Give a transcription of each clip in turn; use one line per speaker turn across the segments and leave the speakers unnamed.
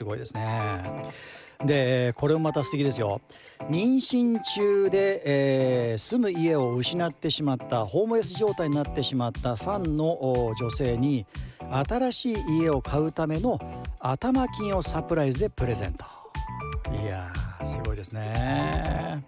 すごいですね。でこれもまた素敵ですよ。妊娠中で、住む家を失ってしまった、ホームレス状態になってしまったファンの女性に新しい家を買うための頭金をサプライズでプレゼント。いやーすごいですね。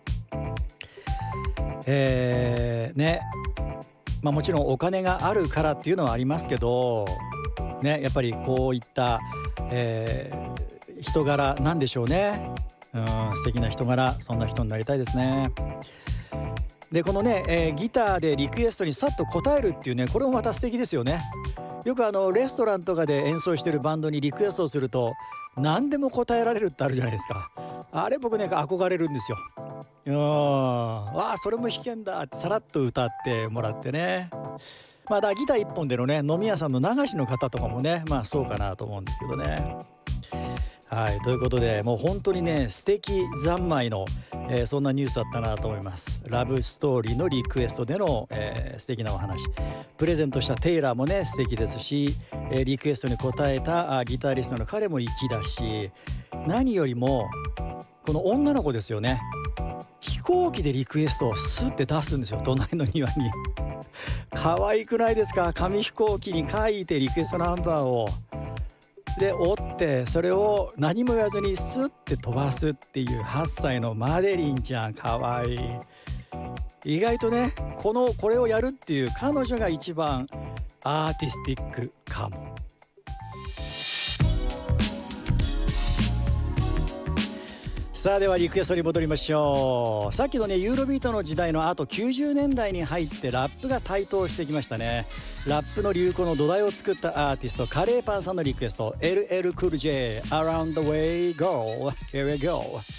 ね、もちろんお金があるからっていうのはありますけどね、やっぱりこういった、人柄なんでしょうね。素敵な人柄、そんな人になりたいですね。でこのね、ギターでリクエストにさっと応えるっていうね、これもまた素敵ですよね。よくレストランとかで演奏してるバンドにリクエストをすると何でも答えられるってあるじゃないですか。あれ僕ね憧れるんですよ。わあそれも弾けんだってさらっと歌ってもらってね。だからギター一本でのね飲み屋さんの流しの方とかもねそうかなと思うんですけどね。はい、ということでもう本当にね素敵三昧の、そんなニュースだったなと思います。ラブストーリーのリクエストでの、素敵なお話、プレゼントしたテイラーもね素敵ですし、リクエストに応えたギタリストの彼も粋だし、何よりもこの女の子ですよね。飛行機でリクエストをスッて出すんですよ、隣の庭に。可愛くないですか？紙飛行機に書いてリクエストナンバーをで折って、それを何も言わずにスッて飛ばすっていう8歳のマデリンちゃん、可愛い。意外とねこれをやるっていう彼女が一番アーティスティックかも。さあではリクエストに戻りましょう。さっきのねユーロビートの時代の後90年代に入ってラップが台頭してきましたね。ラップの流行の土台を作ったアーティストカレーパンさんのリクエスト、 LL Cool J Around the Way Go Here we go。